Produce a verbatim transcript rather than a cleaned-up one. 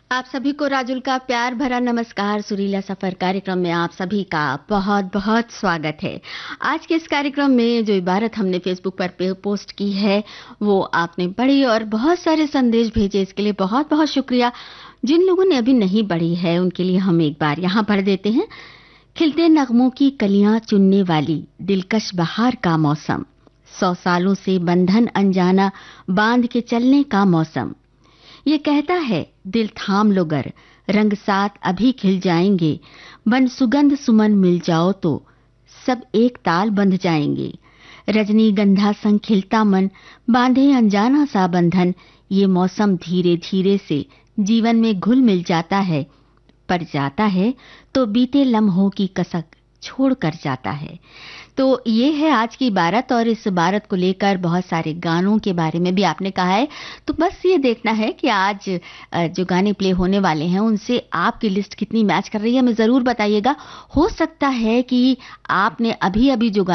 आप सभी को राजुल का प्यार भरा नमस्कार। सुरीला सफर कार्यक्रम में आप सभी का बहुत बहुत स्वागत है। आज के इस कार्यक्रम में जो इबारत हमने फेसबुक पर पोस्ट की है वो आपने पढ़ी और बहुत सारे संदेश भेजे, इसके लिए बहुत बहुत शुक्रिया। जिन लोगों ने अभी नहीं पढ़ी है उनके लिए हम एक बार यहाँ पढ़ देते हैं। खिलते नगमों की कलियां चुनने वाली दिलकश बहार का मौसम, सौ सालों से बंधन अनजाना बांध के चलने का मौसम। ये कहता है दिल थाम लो गर, रंग साथ अभी खिल जाएंगे, बन सुगंध सुमन मिल जाओ तो सब एक ताल बंध जाएंगे। रजनीगंधा संग खिलता मन, बांधे अनजाना सा बंधन। ये मौसम धीरे धीरे से जीवन में घुल मिल जाता है, पर जाता है तो बीते लम्हों की कसक छोड़ कर जाता है। तो ये है आज की इबारत और इस इबारत को लेकर बहुत सारे गानों के बारे में भी आपने कहा है। तो बस ये देखना है कि आज जो गाने प्ले होने वाले हैं उनसे आपकी लिस्ट कितनी मैच कर रही है, हमें ज़रूर बताइएगा। हो सकता है कि आपने अभी अभी जो